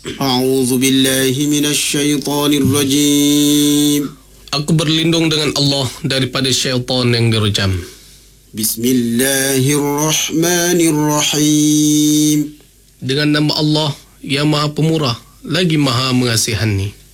A'udzu billahi minasy syaithanir rajim. Aku berlindung dengan Allah daripada syaitan yang direjam. Bismillahirrahmanirrahim. Dengan nama Allah yang Maha Pemurah lagi Maha Mengasihani.